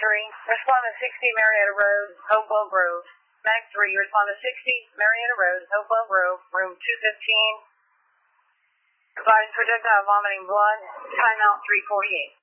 respond to 60 Marietta Road, Hopewell Grove. Mag 3, respond to 60 Marietta Road, Hopewell Grove, room 215. Providing projectile vomiting blood, timeout 348.